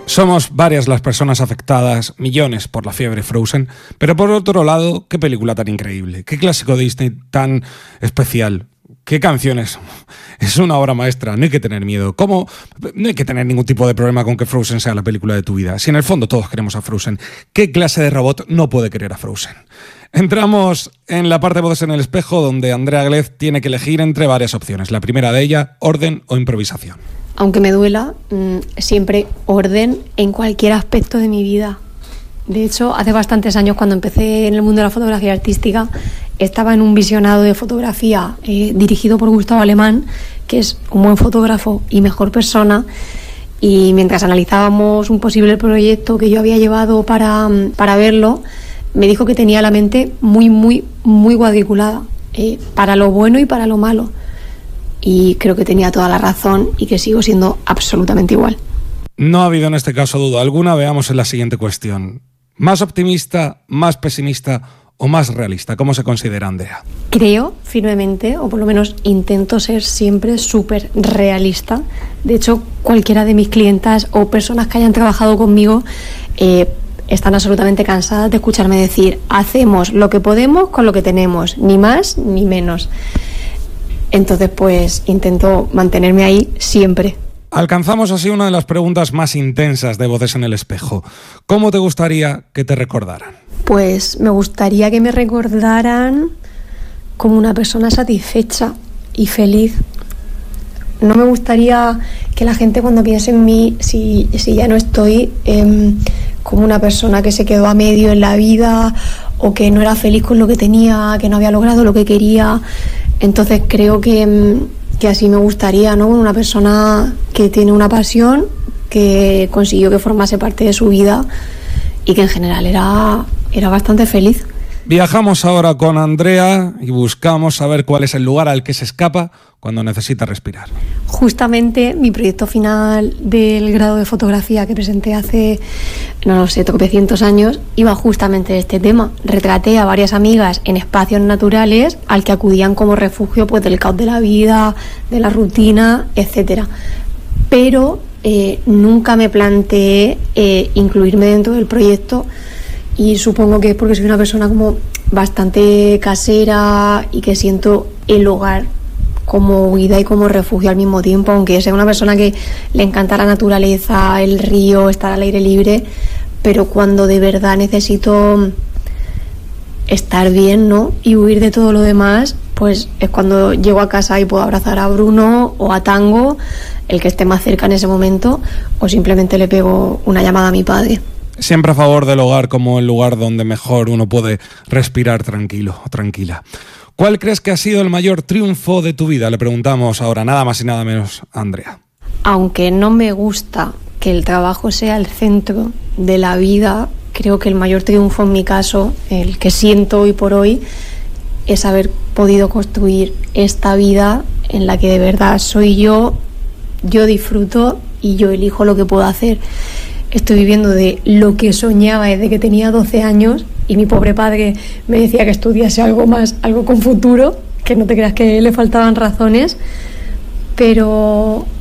Somos varias las personas afectadas, millones por la fiebre Frozen, pero por otro lado, qué película tan increíble, qué clásico Disney tan especial, qué canciones. Es una obra maestra, no hay que tener miedo. ¿Cómo? No hay que tener ningún tipo de problema con que Frozen sea la película de tu vida. Si en el fondo todos queremos a Frozen, ¿qué clase de robot no puede querer a Frozen? Entramos en la parte de voces en el espejo, donde Andrea Glez tiene que elegir entre varias opciones. La primera de ellas, orden o improvisación. Aunque me duela, siempre orden en cualquier aspecto de mi vida. De hecho, hace bastantes años, cuando empecé en el mundo de la fotografía artística, estaba en un visionado de fotografía dirigido por Gustavo Alemán, que es un buen fotógrafo y mejor persona, y mientras analizábamos un posible proyecto que yo había llevado para verlo, me dijo que tenía la mente muy cuadriculada, para lo bueno y para lo malo. Y creo que tenía toda la razón y que sigo siendo absolutamente igual. No ha habido en este caso duda alguna. Veamos en la siguiente cuestión. ¿Más optimista, más pesimista o más realista? ¿Cómo se considera Andrea? Creo firmemente, o por lo menos intento ser siempre súper realista. De hecho, cualquiera de mis clientas o personas que hayan trabajado conmigo están absolutamente cansadas de escucharme decir: hacemos lo que podemos con lo que tenemos, ni más ni menos. Entonces, pues intento mantenerme ahí siempre. Alcanzamos así una de las preguntas más intensas de Voces en el Espejo. ¿Cómo te gustaría que te recordaran? Pues me gustaría que me recordaran como una persona satisfecha y feliz. No me gustaría que la gente, cuando piense en mí, si ya no estoy, como una persona que se quedó a medio en la vida o que no era feliz con lo que tenía, que no había logrado lo que quería. Entonces creo que así me gustaría, ¿no? Una persona que tiene una pasión, que consiguió que formase parte de su vida y que en general era bastante feliz. Viajamos ahora con Andrea y buscamos saber cuál es el lugar al que se escapa cuando necesita respirar. Justamente mi proyecto final del grado de fotografía que presenté hace, no sé, tropecientos años, iba justamente de este tema. Retraté a varias amigas en espacios naturales al que acudían como refugio, pues, del caos de la vida, de la rutina, etcétera. Pero nunca me planteé incluirme dentro del proyecto, y supongo que es porque soy una persona como bastante casera y que siento el hogar como huida y como refugio al mismo tiempo, aunque sea una persona que le encanta la naturaleza, el río, estar al aire libre, pero cuando de verdad necesito estar bien, ¿no?, y huir de todo lo demás, pues es cuando llego a casa y puedo abrazar a Bruno o a Tango, el que esté más cerca en ese momento, o simplemente le pego una llamada a mi padre. Siempre a favor del hogar como el lugar donde mejor uno puede respirar tranquilo o tranquila. ¿Cuál crees que ha sido el mayor triunfo de tu vida? Le preguntamos ahora, nada más y nada menos, a Andrea. Aunque no me gusta que el trabajo sea el centro de la vida, creo que el mayor triunfo en mi caso, el que siento hoy por hoy, es haber podido construir esta vida en la que de verdad soy yo disfruto y yo elijo lo que puedo hacer. Estoy viviendo de lo que soñaba desde que tenía 12 años y mi pobre padre me decía que estudiase algo más, algo con futuro, que no te creas que le faltaban razones, pero